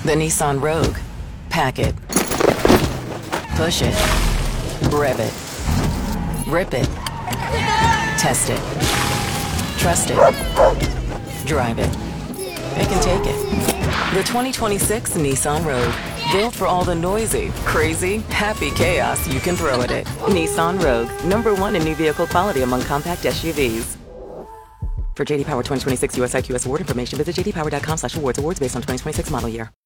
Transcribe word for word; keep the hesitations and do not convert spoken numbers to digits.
The Nissan Rogue. Pack it. Push it. Rev it. Rip it. Test it. Trust it. Drive it. It can take it. The twenty twenty-six Nissan Rogue. Built for all the noisy, crazy, happy chaos you can throw at it. Nissan Rogue. Number one in new vehicle quality among compact S U Vs. For J D Power twenty twenty-six U S I Q S award information, visit j d power dot com slash awards. Awards based on twenty twenty-six model year.